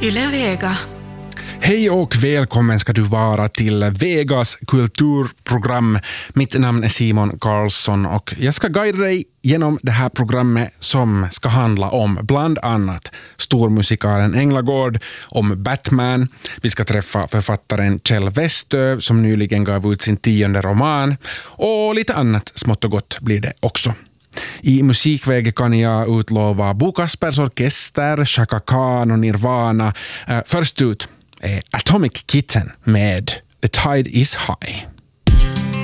Yle Vega. Hej och välkommen ska du vara till Vegas kulturprogram. Mitt namn är Simon Karlsson och jag ska guida dig genom det här programmet som ska handla om bland annat stormusikalen Änglagård, om Batman. Vi ska träffa författaren Kjell Westö som nyligen gav ut sin 10:e roman och lite annat smått och gott blir det också. I musikväg kan jag utlova Bo Kaspers Orkester, Chaka Khan och Nirvana. Först ut är Atomic Kitten med The Tide is High.